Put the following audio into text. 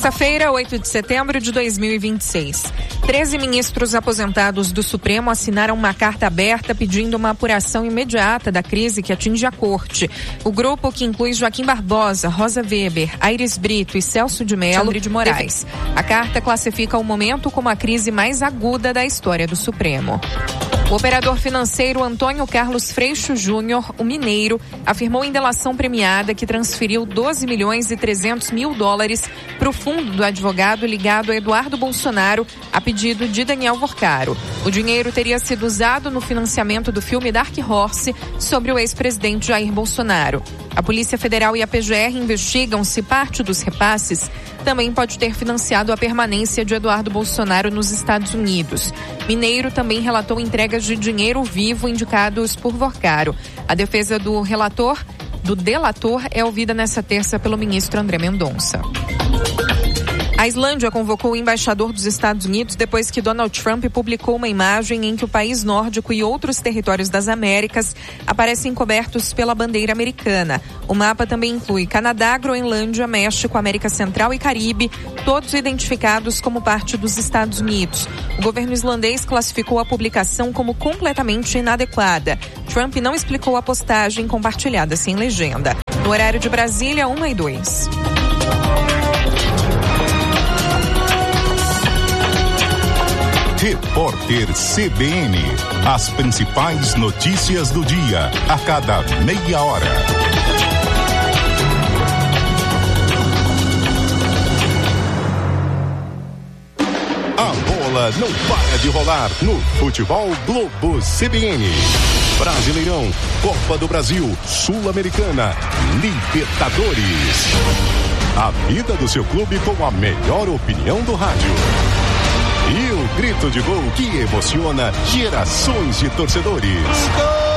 Terça-feira, 8 de setembro de 2026. 13 ministros aposentados do Supremo assinaram uma carta aberta pedindo uma apuração imediata da crise que atinge a corte. O grupo, que inclui Joaquim Barbosa, Rosa Weber, Aires Brito e Celso de Mello de Moraes. A carta classifica o momento como a crise mais aguda da história do Supremo. O operador financeiro Antônio Carlos Freixo Júnior, o mineiro, afirmou em delação premiada que transferiu 12 milhões e 300 mil dólares para o fundo do advogado ligado a Eduardo Bolsonaro, a pedido de Daniel Vorcaro. O dinheiro teria sido usado no financiamento do filme Dark Horse sobre o ex-presidente Jair Bolsonaro. A Polícia Federal e a PGR investigam se parte dos repasses também pode ter financiado a permanência de Eduardo Bolsonaro nos Estados Unidos. Mineiro também relatou entregas de dinheiro vivo indicados por Vorcaro. A defesa do delator é ouvida nesta terça pelo ministro André Mendonça. A Islândia convocou o embaixador dos Estados Unidos depois que Donald Trump publicou uma imagem em que o país nórdico e outros territórios das Américas aparecem cobertos pela bandeira americana. O mapa também inclui Canadá, Groenlândia, México, América Central e Caribe, todos identificados como parte dos Estados Unidos. O governo islandês classificou a publicação como completamente inadequada. Trump não explicou a postagem compartilhada sem legenda. No horário de Brasília, 1:02. Repórter CBN. As principais notícias do dia, a cada meia hora. A bola não para de rolar no Futebol Globo CBN. Brasileirão, Copa do Brasil, Sul-Americana, Libertadores. A vida do seu clube com a melhor opinião do rádio. E o grito de gol que emociona gerações de torcedores.